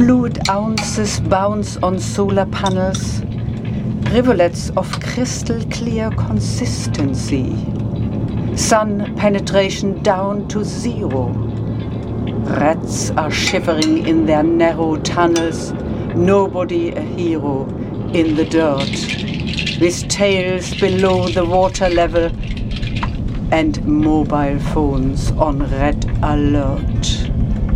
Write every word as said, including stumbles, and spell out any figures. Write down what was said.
Fluid ounces bounce on solar panels, rivulets of crystal clear consistency. Sun penetration down to zero. Rats are shivering in their narrow tunnels, nobody a hero in the dirt, with tails below the water level and mobile phones on red alert.